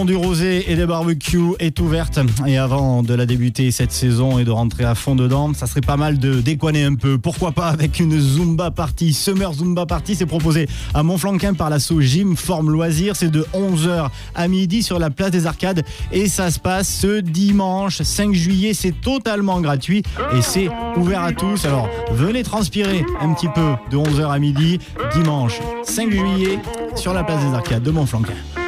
Du rosé et des barbecues est ouverte, et avant de la débuter cette saison et de rentrer à fond dedans, ça serait pas mal de déconner un peu. Pourquoi pas avec une Zumba Party. Summer Zumba Party, c'est proposé à Montflanquin par l'asso Gym Forme Loisirs. C'est de 11h à midi sur la place des Arcades et ça se passe ce dimanche 5 juillet. C'est totalement gratuit et c'est ouvert à tous. Alors venez transpirer un petit peu de 11h à midi dimanche 5 juillet sur la place des Arcades de Montflanquin.